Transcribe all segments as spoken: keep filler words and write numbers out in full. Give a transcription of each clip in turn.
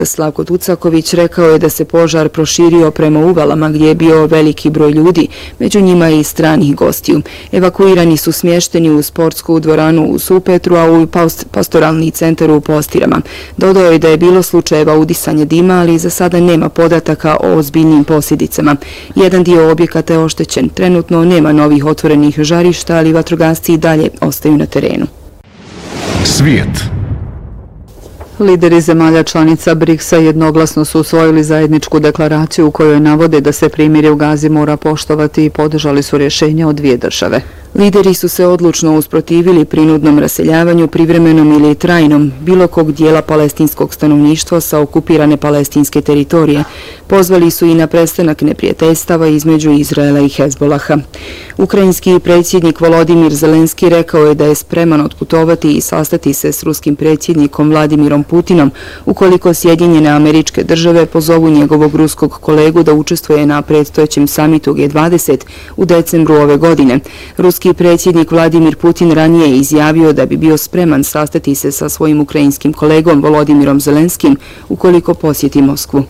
Slavko Tucaković rekao je da se požar proširio prema uvalama gdje je bio veliki broj ljudi, među njima i stranih gostiju. Evakuirani su smješteni u sportsku dvoranu u Supetru, a u pastoralni centar u Postirama. Dodao je da je bilo slučajeva udisanja dima, ali za sada nema podataka o ozbiljnim posljedicama. Jedan dio objekata je oštećen. Trenutno nema novih otvorenih žarišta, ali vatrogasci i dalje ostaju na terenu. Svijet. Lideri zemalja članica briksa jednoglasno su usvojili zajedničku deklaraciju u kojoj navode da se primirje u Gazi mora poštovati i podržali su rješenje od dvije države. Lideri su se odlučno usprotivili prinudnom raseljavanju, privremenom ili trajnom, bilo kog dijela palestinskog stanovništva sa okupirane palestinske teritorije. Pozvali su i na prestanak neprijateljstava između Izraela i Hezbolaha. Ukrajinski predsjednik Volodimir Zelenski rekao je da je spreman otputovati i sastati se s ruskim predsjednikom Vladimirom Putinom ukoliko Sjedinjene Američke Države pozovu njegovog ruskog kolegu da učestvuje na predstojećem samitu G dvadeset u decembru ove godine. Ruski predsjednik Vladimir Putin ranije je izjavio da bi bio spreman sastati se sa svojim ukrajinskim kolegom Volodimirom Zelenskim ukoliko posjeti Moskvu.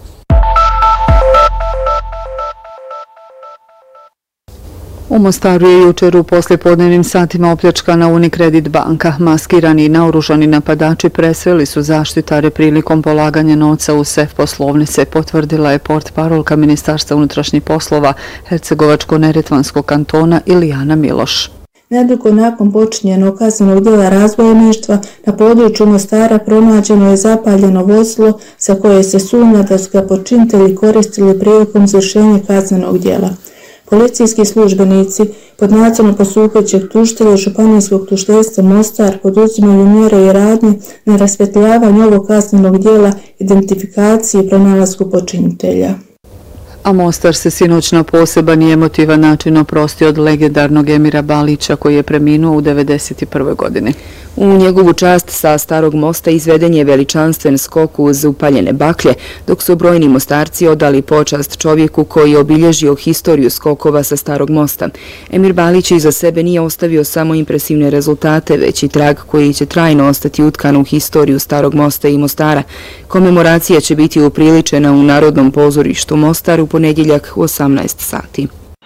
U Mostaru je jučer u poslijepodnevnim satima opljačkana Unicredit banka. Maskirani i naoružani napadači presreli su zaštitare prilikom polaganja novca u sef poslovnice, potvrdila je portparolka Ministarstva unutrašnjih poslova Hercegovačko-neretvanskog kantona Ilijana Miloš. Nedugo nakon počinjenog kaznenog djela razbojništva na području Mostara pronađeno je zapaljeno vozilo sa koje se sumnja da su ga počinitelji koristili prilikom izvršenja kaznenog djela. Policijski službenici pod nadzorom postupajućeg tužitelja Županijskog tužiteljstva Mostar poduzimaju mjere i radnje na rasvjetljavanju ovog kaznenog djela, identifikaciji i pronalasku počinitelja. A Mostar se sinoć na poseban i emotivan način oprostio od legendarnog Emira Balića koji je preminuo u devedeset prvoj godini. U njegovu čast sa Starog mosta izveden je veličanstven skok uz upaljene baklje, dok su brojni mostarci odali počast čovjeku koji je obilježio historiju skokova sa Starog mosta. Emir Balić iza sebe nije ostavio samo impresivne rezultate, već i trag koji će trajno ostati utkan u historiju Starog mosta i Mostara. Komemoracija će biti upriličena u Narodnom pozorištu Mostar u ponedjeljak u osamnaest sati.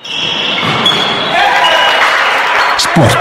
Sport.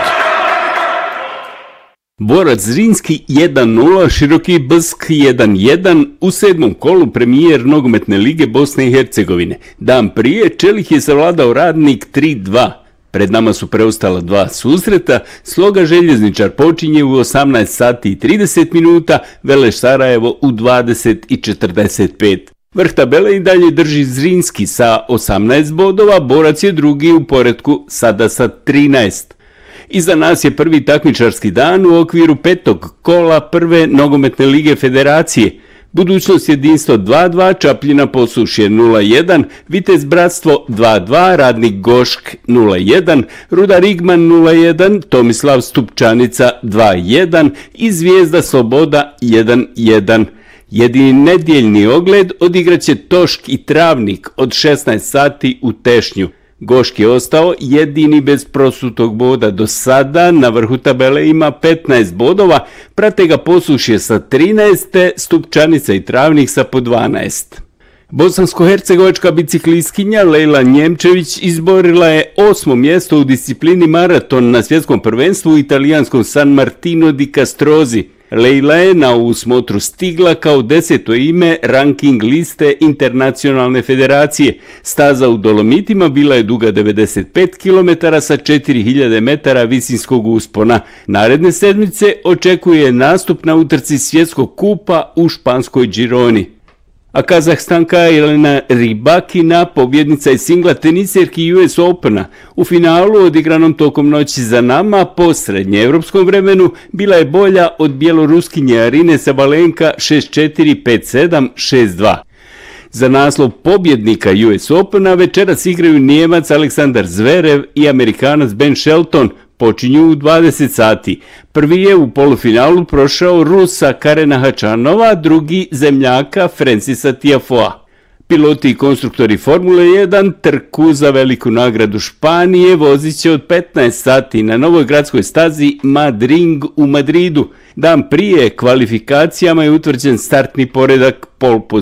Borac Zrinski jedan nula, Široki Bsk jedan jedan u sedmom kolu premijer nogometne lige Bosne i Hercegovine. Dan prije Čelik je savladao Radnik tri dva. Pred nama su preostala dva susreta, Sloga Željezničar počinje u osamnaest sati i trideset minuta, Veleš Sarajevo u dvadeset i četrdeset pet. Vrh tabele i dalje drži Zrinski sa osamnaest bodova, Borac je drugi u poretku sada sa trinaest. Iza nas je prvi takmičarski dan u okviru petog kola prve nogometne lige federacije. Budućnost jedinstvo dva dva, Čapljina Posušje nula jedan, Vitez Bratstvo dva dva, Radnik Gošk nula jedan, Rudar Igman nula jedan, Tomislav Stupčanica dva jedan i Zvijezda Sloboda jedan jedan. Jedini nedjeljni ogled odigraće Tošk i Travnik od šesnaest sati u Tešnju. Gošk je ostao jedini bez prosutog boda do sada, na vrhu tabele ima petnaest bodova, prate ga Posušje sa trinaest, Stupčanica i Travnik sa po dvanaest. Bosansko-hercegovačka biciklistkinja Lejla Njemčević izborila je osmo mjesto u disciplini maraton na svjetskom prvenstvu u italijanskom San Martino di Castrozi. Lejla je na ovu smotru stigla kao deseto ime ranking liste Internacionalne federacije. Staza u Dolomitima bila je duga devedeset pet kilometara sa četiri hiljade metara visinskog uspona. Naredne sedmice očekuje nastup na utrci svjetskog kupa u španskoj Gironi. A Kazahstanka Jelena Rybakina, pobjednica je singla teniserki U S Opena. U finalu, odigranom tokom noći za nama, po srednjeevropskom vremenu, bila je bolja od bjeloruskinje Arine Sabalenka šest četiri, pet sedam, šest dva. Za naslov pobjednika U S Opena večeras igraju Nijemac Aleksandar Zverev i Amerikanac Ben Shelton. Počinju u dvadeset sati. Prvi je u polufinalu prošao Rusa Karena Hačanova, drugi zemljaka Francisa Tiafoa. Piloti i konstruktori Formule jedan trku za veliku nagradu Španije vozit će od petnaest sati na novoj gradskoj stazi Madring u Madridu. Dan prije kvalifikacijama je utvrđen startni poredak pole